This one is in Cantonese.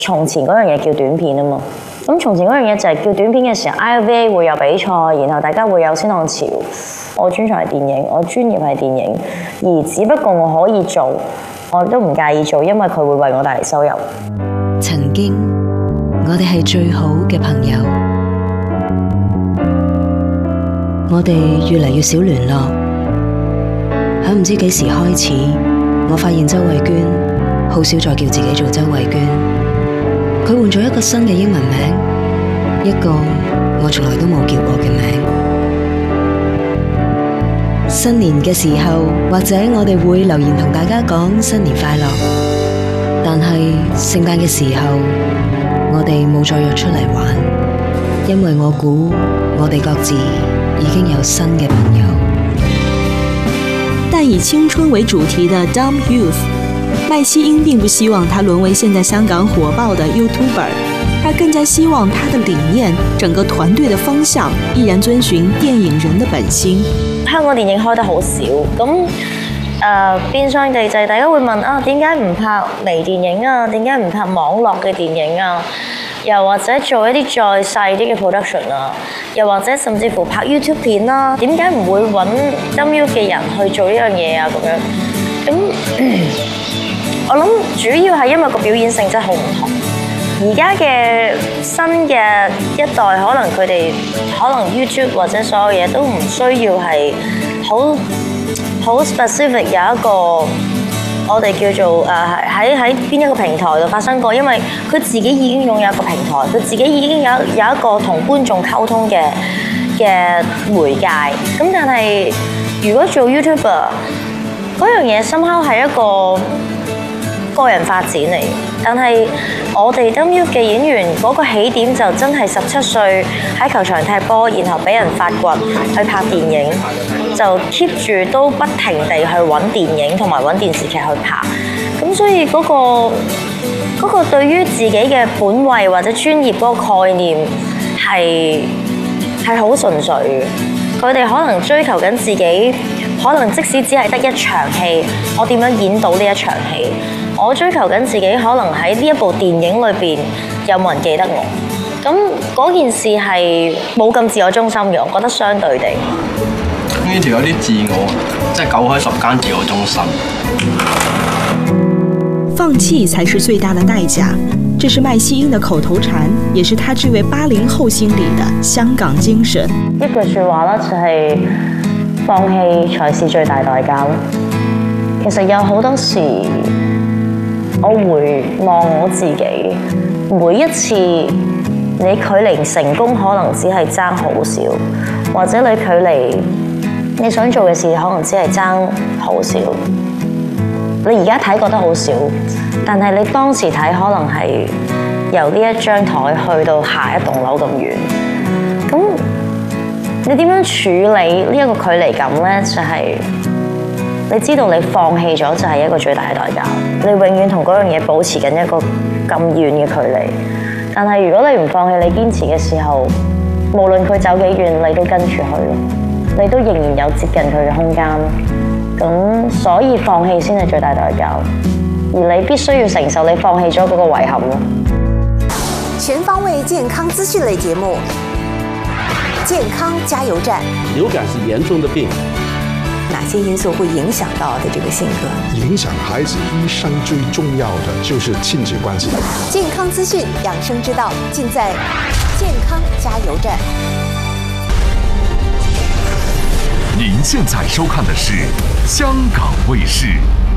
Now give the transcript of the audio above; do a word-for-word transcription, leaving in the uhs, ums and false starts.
從前嗰樣嘢叫短片啊嘛。咁從前嗰樣嘢就係叫短片嘅時候 ，I V A 會有比賽，然後大家會有先浪潮。我專長係電影，我專業係電影，而只不過我可以做，我都唔介意做，因為佢會為我帶嚟收入。 曾經我哋係最好嘅朋友，我哋越嚟越少聯絡。喺唔知幾時開始，我發現周慧娟好少再叫自己做周慧娟，佢換咗一個新嘅英文名，一個我從來都冇叫過嘅名。新年嘅時候，或者我哋會留言同大家講新年快樂，但係聖誕嘅時候，我哋冇再約出嚟玩，因為我估我哋各自已經有新嘅朋友。 但以青春為主題的 Dumb Youth， 麥希英並不希望他淪為現在香港火爆的 YouTuber， 他更加希望他的理念、整個團隊的方向依然遵循電影人的本心。 香港電影開得好少，咁誒、呃、變相地就係大家會問啊，點解唔拍微電影啊？點解唔拍網絡嘅電影啊？又或者做一啲再細啲嘅 production 啊？又或者甚至乎拍 YouTube 片啦？點解唔會揾 Dumb Youth 嘅人去做呢樣嘢啊？咁樣咁、嗯，我諗主要係因為個表演性質好唔同。而家嘅新嘅一代，可能佢哋可能 YouTube 或者所有嘢都唔需要係好好 specific 有一個我哋叫做誒喺喺邊一個平台度發生過，因為佢自己已經擁有一個平台，佢自己已經有有一個同觀眾溝通嘅嘅媒介。咁但係如果做 YouTuber 嗰樣嘢，somehow係一個個人發展嚟，但係我哋 Dumb Youth 嘅演員嗰個起點就真係十七歲喺球場踢波，然後俾人發掘去拍電影，就 keep 住都不停地去揾電影同埋揾電視劇去拍。咁所以嗰個嗰個對於自己嘅本位或者專業嗰個概念係係好純粹嘅。佢哋可能追求緊自己，可能即使只係得一場戲，我點樣演到呢一場戲？我追求緊自己，可能喺呢一部電影裏邊有冇人記得我？咁嗰件事係冇咁自我中心嘅，我覺得相對地。 呢條有啲自我，即係九開十間自我中心。 放棄才是最大的代價，這是麥希英的口頭禪，也是他這位八零後心裏的香港精神。 一句説話啦，就係放棄才是最大代價咯。其實有好多時，我回望我自己，每一次你距離成功可能只係爭好少，或者你距離你想做嘅事可能只係爭好少。你而家睇覺得好少，但係你當時睇可能係由呢一張台去到下一棟樓咁遠。咁你點樣處理呢一個距離感呢？就係、是、你知道你放棄咗就係一個最大嘅代價。你永遠同嗰樣嘢保持緊一個咁遠嘅距離。但係如果你唔放棄，你堅持嘅時候，無論佢走幾遠，你都跟住去，你都仍然有接近佢嘅空間。咁所以放棄先係最大代價，而你必須要承受你放棄咗嗰個遺憾咯。 全方位健康資訊類節目，健康加油站。 流感是嚴重的病， 哪些因素會影響到的這個性格？ 影響孩子一生最重要的就是親子關係。 健康資訊、養生之道，盡在健康加油站。 您現在收看的是香港衛視。